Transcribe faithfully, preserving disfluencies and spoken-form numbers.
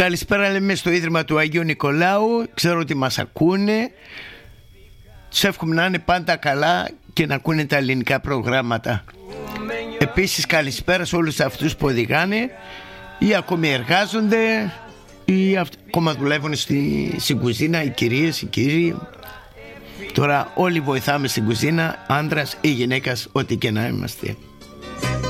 Καλησπέρα λέμε στο Ίδρυμα του Αγίου Νικολάου. Ξέρω ότι μας ακούνε. Τους εύχομαι να είναι πάντα καλά και να ακούνε τα ελληνικά προγράμματα. Επίσης καλησπέρα σε όλους αυτούς που οδηγάνε ή ακόμη εργάζονται ή ακόμα δουλεύουν στη, στην κουζίνα, οι κυρίες, οι κύριοι. Τώρα όλοι βοηθάμε στην κουζίνα, άντρας ή γυναίκας, ό,τι και να είμαστε.